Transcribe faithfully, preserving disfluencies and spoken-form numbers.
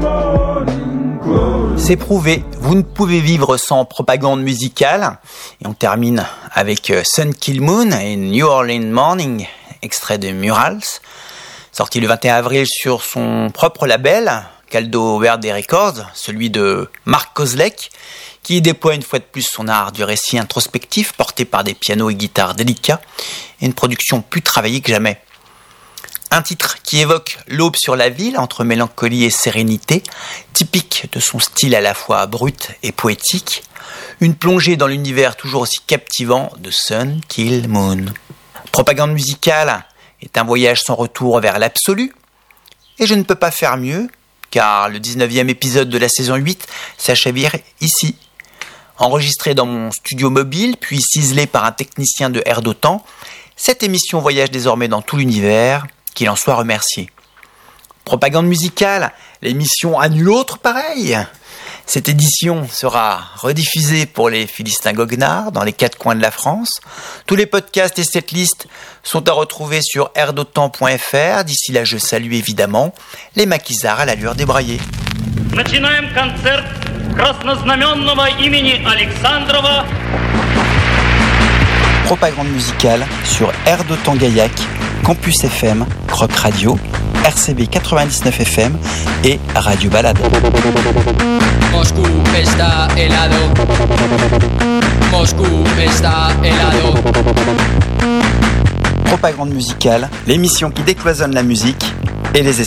C'est prouvé, vous ne pouvez vivre sans propagande musicale. Et on termine avec Sun Kil Moon et New Orleans Morning, extrait de Murals, sorti le vingt et un avril sur son propre label, Caldo Verde Records, celui de Mark Kozlek, qui déploie une fois de plus son art du récit introspectif, porté par des pianos et guitares délicats, et une production plus travaillée que jamais. Un titre qui évoque l'aube sur la ville, entre mélancolie et sérénité, typique de son style à la fois brut et poétique, une plongée dans l'univers toujours aussi captivant de Sun Kil Moon. Propagande musicale est un voyage sans retour vers l'absolu, et je ne peux pas faire mieux, car le dix-neuvième épisode de la saison huit s'achève ici. Enregistré dans mon studio mobile, puis ciselé par un technicien de Air d'Otan, cette émission voyage désormais dans tout l'univers, qu'il en soit remercié. Propagande musicale, l'émission à nul autre pareil. Cette édition sera rediffusée pour les Philistins goguenards dans les quatre coins de la France. Tous les podcasts et cette liste sont à retrouver sur air dotan point f r. D'ici là, je salue évidemment les maquisards à l'allure débraillée. Начинаем концерт краснознаменного имени Александрова. Propagande musicale sur Air d'Otan Gaillac, Campus F M, Rock Radio, R C B quatre-vingt-dix-neuf F M et Radio Balade. Moscú está helado. Moscú está helado. Propagande musicale, l'émission qui décloisonne la musique et les